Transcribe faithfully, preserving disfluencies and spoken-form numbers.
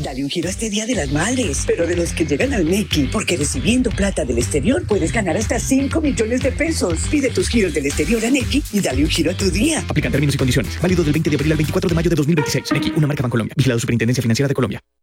Dale un giro a este Día de las Madres, pero de los que llegan al Nequi, porque recibiendo plata del exterior puedes ganar hasta cinco millones de pesos. Pide tus giros del exterior a Nequi y dale un giro a tu día. Aplican términos y condiciones. Válido del veinte de abril al veinticuatro de mayo de dos mil veintiséis. Nequi, una marca Bancolombia. Vigilado Superintendencia Financiera de Colombia.